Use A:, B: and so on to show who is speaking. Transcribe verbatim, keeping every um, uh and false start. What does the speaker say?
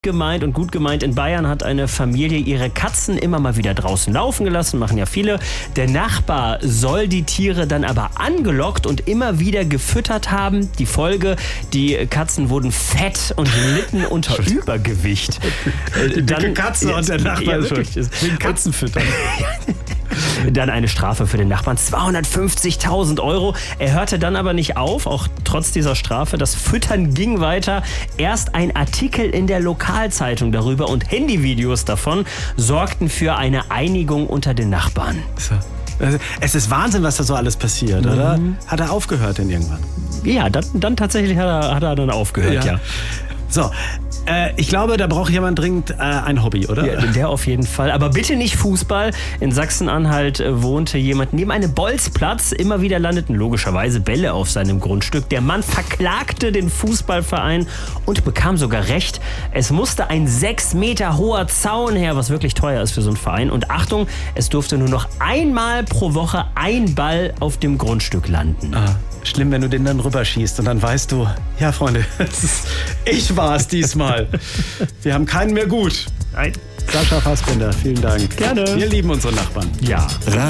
A: gemeint und gut gemeint. In Bayern hat eine Familie ihre Katzen immer mal wieder draußen laufen gelassen, machen ja viele. Der Nachbar soll die Tiere dann aber angelockt und immer wieder gefüttert haben. Die Folge, die Katzen wurden fett und litten unter Übergewicht.
B: Die dicke Katze und der Nachbar
A: ja,
B: wirklich wegen Katzenfüttern.
A: Dann eine Strafe für den Nachbarn, zweihundertfünfzigtausend Euro. Er hörte dann aber nicht auf, auch trotz dieser Strafe. Das Füttern ging weiter. Erst ein Artikel in der Lokalzeitung darüber und Handyvideos davon sorgten für eine Einigung unter den Nachbarn.
B: So. Also, es ist Wahnsinn, was da so alles passiert, mhm. oder? Hat er aufgehört denn irgendwann?
A: Ja, dann, dann tatsächlich hat er, hat er dann aufgehört, ja.
B: ja. So, äh, ich glaube, da braucht jemand dringend äh, ein Hobby, oder?
A: Ja, der auf jeden Fall. Aber bitte nicht Fußball. In Sachsen-Anhalt äh, wohnte jemand neben einem Bolzplatz. Immer wieder landeten logischerweise Bälle auf seinem Grundstück. Der Mann verklagte den Fußballverein und bekam sogar Recht. Es musste ein sechs Meter hoher Zaun her, was wirklich teuer ist für so einen Verein. Und Achtung, es durfte nur noch einmal pro Woche ein Ball auf dem Grundstück landen.
B: Ah. Schlimm, wenn du den dann rüberschießt und dann weißt du, ja Freunde, ich war es diesmal. Wir haben keinen mehr gut.
A: Nein.
B: Sascha Fassbender, vielen Dank.
A: Gerne.
B: Wir lieben unsere Nachbarn.
A: Ja.